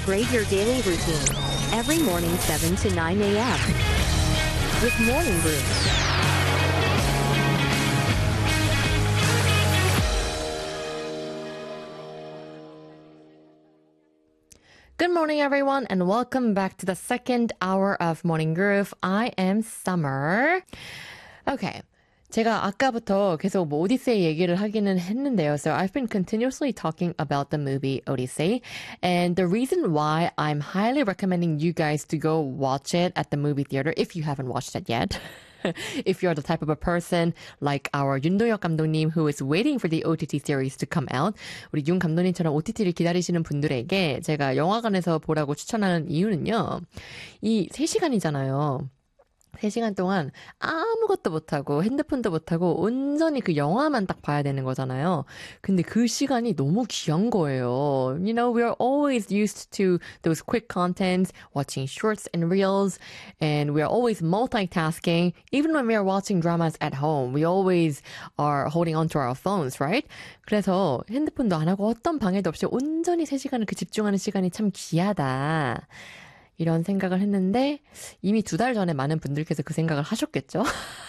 Upgrade your daily routine. Every morning 7 to 9 a.m. with Morning Brew. Good morning, everyone, and welcome back to the second hour of Morning Groove. I am Summer. Okay. 제가 아까부터 계속 뭐 오디세이 얘기를 하기는 했는데요. So I've been continuously talking about the movie Odyssey. And the reason why I'm highly recommending you guys to go watch it at the movie theater, if you haven't watched it yet. If you're the type of a person like our 윤도혁 감독님 who is waiting for the OTT series to come out, 우리 윤 감독님처럼 OTT를 기다리시는 분들에게 제가 영화관에서 보라고 추천하는 이유는요. 이 3시간이잖아요. 3시간 동안 아무것도 못하고 핸드폰도 못하고 온전히 그 영화만 딱 봐야 되는 거잖아요. 근데 그 시간이 너무 귀한 거예요. You know, we're always used to those quick contents, watching shorts and reels, and we're always multitasking. Even when we're watching dramas at home, we always are holding on to our phones, right? 그래서 핸드폰도 안 하고 어떤 방해도 없이 온전히 3시간을 그 집중하는 시간이 참 귀하다. 이런 생각을 했는데 이미 2달 전에 많은 분들께서 그 생각을 하셨겠죠?